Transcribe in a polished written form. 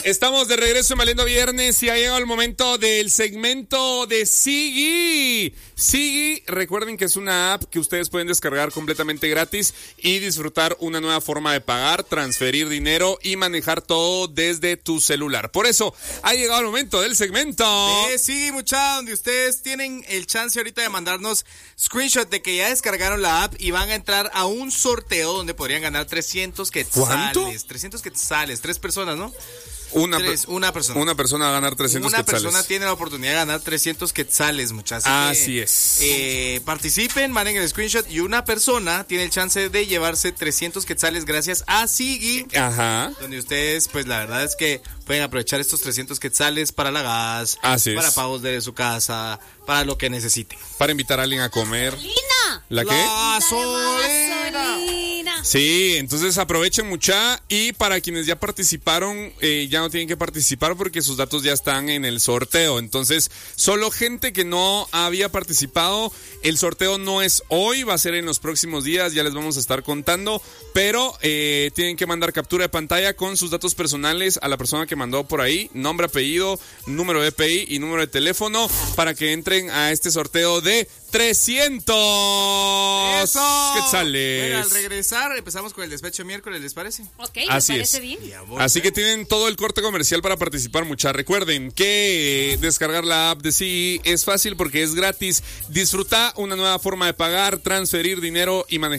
Estamos de regreso en Valiendo Viernes y ha llegado el momento del segmento de Siggy. Siggy, recuerden que es una app que ustedes pueden descargar completamente gratis y disfrutar una nueva forma de pagar, transferir dinero y manejar todo desde tu celular. Por eso ha llegado el momento del segmento de Siggy, mucha, donde ustedes tienen el chance ahorita de mandarnos screenshot de que ya descargaron la app y van a entrar a un sorteo donde podrían ganar 300 quetzales. ¿Cuánto? 300 quetzales, 3 personas, ¿no? Una persona. Una persona va a ganar 300 Una quetzales. persona tiene la oportunidad de ganar 300 quetzales, muchachos. Así es. Participen, manden el screenshot y una persona tiene el chance de llevarse 300 quetzales gracias a Siggy. Ajá. Donde ustedes, pues la verdad es que pueden aprovechar estos 300 quetzales para la gas, Así para es. pagos de su casa, para lo que necesiten. Para invitar a alguien a comer. ¿La qué? Gasolina. Sí, entonces aprovechen mucha y para quienes ya participaron, ya no tienen que participar porque sus datos ya están en el sorteo. Entonces, solo gente que no había participado, el sorteo no es hoy, va a ser en los próximos días, ya les vamos a estar contando, pero tienen que mandar captura de pantalla con sus datos personales a la persona que mandó por ahí, nombre, apellido, número de EPI y número de teléfono para que entren a este sorteo de 300 quetzales. Bueno, al regresar empezamos con el despacho miércoles, ¿les parece? Ok, Así me parece es. bien. Así que tienen todo el corte comercial para participar, mucha. Recuerden que descargar la app de Siggy es fácil porque es gratis. Disfruta una nueva forma de pagar, transferir dinero y manejar